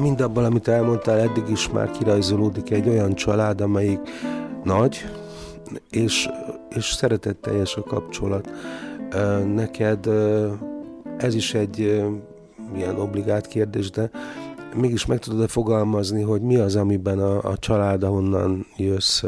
mindabban, amit elmondtál, eddig is már kirajzolódik egy olyan család, amelyik nagy, és szeretetteljes a kapcsolat. Neked ez is egy ilyen obligát kérdés, de mégis meg tudod-e fogalmazni, hogy mi az, amiben a család, ahonnan jössz,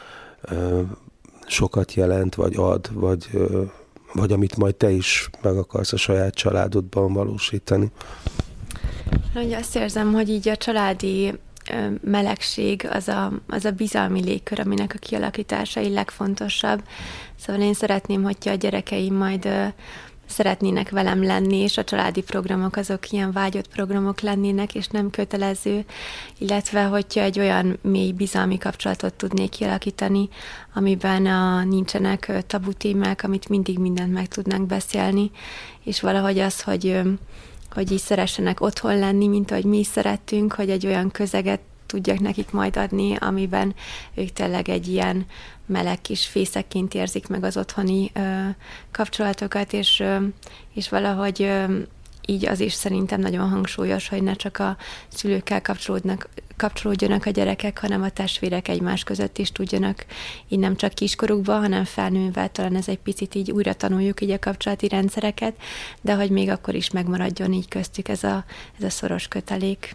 sokat jelent, vagy ad, vagy amit majd te is meg akarsz a saját családodban valósítani? Ugye azt érzem, hogy így a családi melegség az a bizalmi légkör, aminek a kialakítása így legfontosabb. Szóval én szeretném, hogyha a gyerekeim majd szeretnének velem lenni, és a családi programok azok ilyen vágyott programok lennének, és nem kötelező, illetve hogyha egy olyan mély bizalmi kapcsolatot tudnék kialakítani, amiben nincsenek tabu témák, amit mindig mindent meg tudnánk beszélni, és valahogy az, hogy így szeressenek otthon lenni, mint ahogy mi is szerettünk, hogy egy olyan közeget tudjak nekik majd adni, amiben ők tényleg egy ilyen meleg kis fészekként érzik meg az otthoni kapcsolatokat, és valahogy így az is szerintem nagyon hangsúlyos, hogy ne csak a szülőkkel kapcsolódjanak a gyerekek, hanem a testvérek egymás között is tudjanak így nem csak kiskorukban, hanem felnőve, talán ez egy picit így újra tanuljuk így a kapcsolati rendszereket, de hogy még akkor is megmaradjon így köztük ez a szoros kötelék.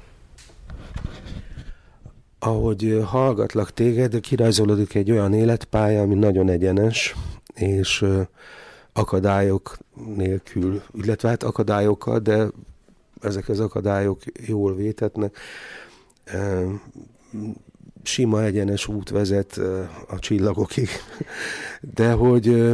Ahogy hallgatlak téged, kirajzolódik egy olyan életpálya, ami nagyon egyenes, és akadályok nélkül, illetve hát akadályokkal, de ezek az akadályok jól vétetnek. Sima egyenes út vezet a csillagokig, de hogy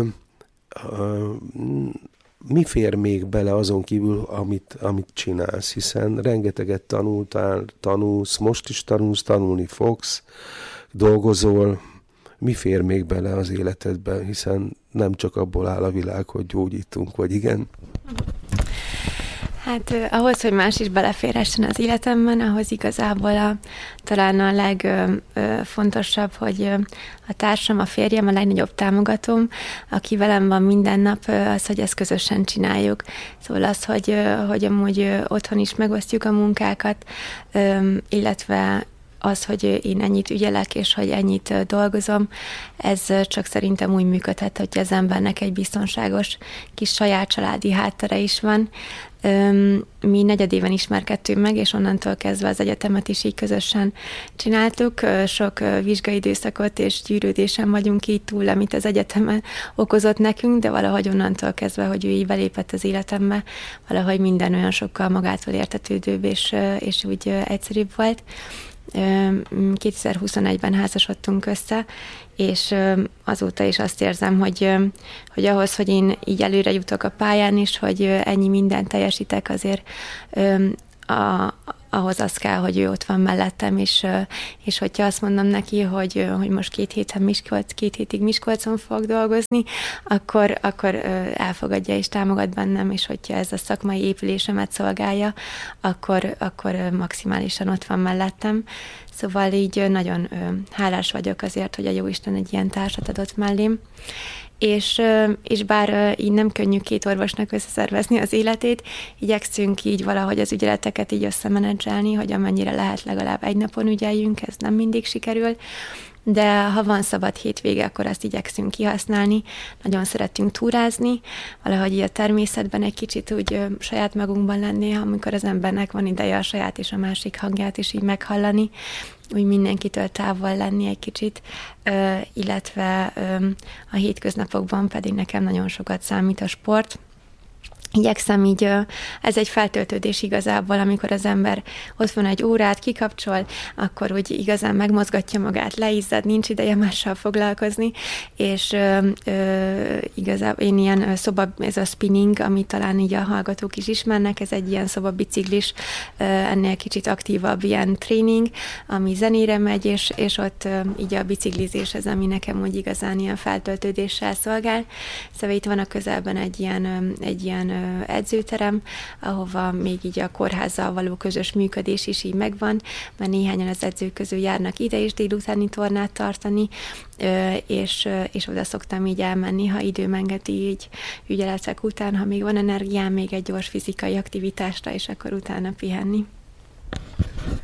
mi fér még bele azon kívül, amit csinálsz, hiszen rengeteget tanulsz, most is tanulni fogsz, dolgozol, mi fér még bele az életedbe, hiszen nem csak abból áll a világ, hogy gyógyítunk, vagy igen? Hát ahhoz, hogy más is beleférhessen az életemben, ahhoz igazából talán a legfontosabb, hogy a társam, a férjem, a legnagyobb támogatóm, aki velem van minden nap, az, hogy ezt közösen csináljuk. Szóval az, hogy amúgy otthon is megosztjuk a munkákat, illetve az, hogy én ennyit ügyelek, és hogy ennyit dolgozom, ez csak szerintem úgy működhet, hogy az embernek egy biztonságos kis saját családi háttere is van. Mi negyedéven ismerkedtünk meg, és onnantól kezdve az egyetemet is így közösen csináltuk. Sok vizsgaidőszakot és gyűrődésen vagyunk így túl, amit az egyetemen okozott nekünk, de valahogy onnantól kezdve, hogy ő így belépett az életembe, valahogy minden olyan sokkal magától értetődőbb, és úgy egyszerűbb volt. 2021-ben házasodtunk össze, és azóta is azt érzem, hogy ahhoz, hogy én így előre jutok a pályán is, hogy ennyi mindent teljesítek, azért ahhoz az kell, hogy ő ott van mellettem, és hogyha azt mondom neki, hogy most 2 hétig Miskolcon fogok dolgozni, akkor elfogadja és támogat bennem, és hogyha ez a szakmai épülésemet szolgálja, akkor maximálisan ott van mellettem. Szóval így nagyon hálás vagyok azért, hogy a Jóisten egy ilyen társat adott mellém. És bár így nem könnyű 2 orvosnak összeszervezni az életét, igyekszünk így valahogy az ügyeleteket így összemenedzselni, hogy amennyire lehet legalább egy napon ügyeljünk, ez nem mindig sikerül, de ha van szabad hétvége, akkor azt igyekszünk kihasználni. Nagyon szeretünk túrázni, valahogy így a természetben egy kicsit úgy saját magunkban lenni, amikor az embernek van ideje a saját és a másik hangját is így meghallani, úgy mindenkitől távol lenni egy kicsit, illetve a hétköznapokban pedig nekem nagyon sokat számít a sport. Igyekszem így, ez egy feltöltődés igazából, amikor az ember ott van egy órát, kikapcsol, akkor úgy igazán megmozgatja magát, leizzad, nincs ideje mással foglalkozni, és igazából én ilyen ez a spinning, amit talán így a hallgatók is ismernek, ez egy ilyen szobabiciklis, ennél kicsit aktívabb ilyen tréning, ami zenére megy, és ott így a biciklizés az, ami nekem úgy igazán ilyen feltöltődéssel szolgál. Szóval itt van a közelben egy ilyen edzőterem, ahova még így a kórházzal való közös működés is így megvan, mert néhányan az edzők közül járnak ide is délutáni tornát tartani, és oda szoktam így elmenni, ha időm engedi így ügyeletek után, ha még van energiám, még egy gyors fizikai aktivitásra, és akkor utána pihenni.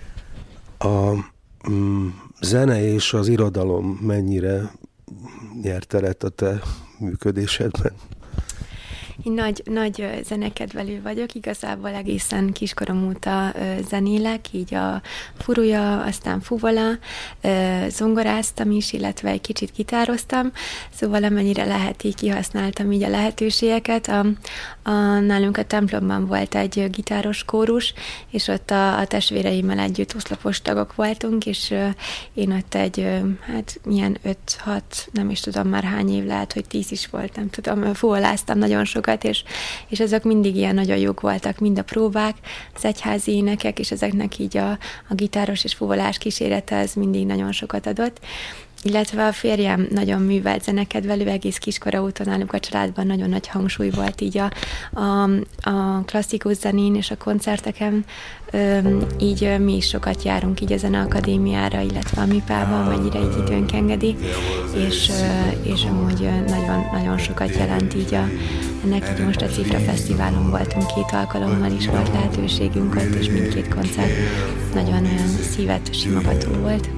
A zene és az irodalom mennyire nyert teret a te működésedben? Én nagy zenekedvelő vagyok, igazából egészen kiskorom óta zenélek, így a furuja, aztán fuvola, zongoráztam is, illetve egy kicsit gitároztam, szóval amennyire lehet, így kihasználtam így a lehetőségeket. Nálunk a templomban volt egy gitáros kórus, és ott a testvéreimmel együtt oszlopos tagok voltunk, és én ott ilyen 5-6, nem is tudom már hány év, lehet, hogy 10 is volt, nem tudom, fuvoláztam nagyon sokat, és ezek mindig ilyen nagyon jók voltak, mind a próbák, az egyházi énekek, és ezeknek így a gitáros és fuvolás kísérete, ez mindig nagyon sokat adott. Illetve a férjem nagyon művelt zenekedvelő, egész kiskora óta nálunk a családban nagyon nagy hangsúly volt így a klasszikus zenén és a koncerteken, így mi is sokat járunk így a Zeneakadémiára, illetve a MIPA-ba, amennyire így időnk engedi, és amúgy nagyon, nagyon sokat jelent így ennek így most a Cifra Fesztiválon voltunk 2 alkalommal is, volt lehetőségünk ott, és mindkét koncert nagyon olyan szívet simogató volt.